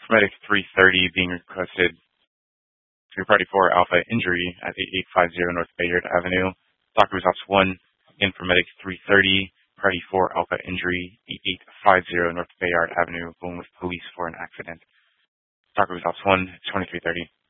Medic 330 being requested to Party 4 Alpha Injury at 8850 North Bayard Avenue. Dock Results 1, again for Medic 330, Party 4 Alpha Injury, 8850 North Bayard Avenue, going with police for an accident. Dock Results 1, 2330.